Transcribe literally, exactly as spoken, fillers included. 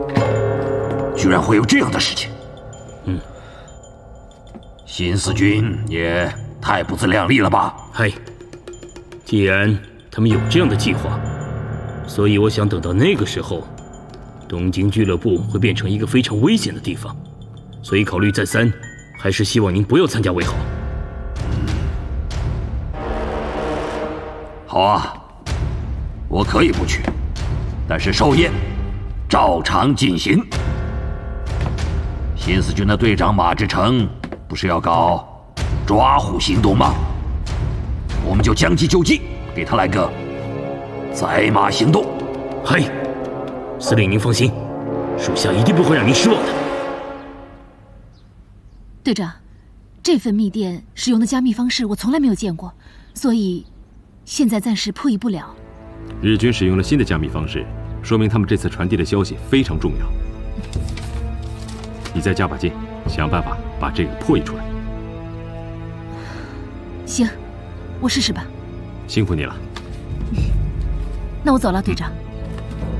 居然会有这样的事情！ 嗯， 新四军也太不自量力了吧？ 嘿，既然他们有这样的计划，所以我想等到那个时候，东京俱乐部会变成一个非常危险的地方，所以考虑再三，还是希望您不要参加为好。 好啊，我可以不去，但是寿宴照常进行。新四军的队长马志成不是要搞抓虎行动吗？我们就将计就计，给他来个宰马行动。 嘿，司令您放心，属下一定不会让您失望的。 队长，这份密电使用的加密方式我从来没有见过，所以现在暂时破译不了。 日军使用了新的加密方式，说明他们这次传递的消息非常重要。你再加把劲，想办法把这个破译出来。 行，我试试吧。 辛苦你了。 那我走了，队长。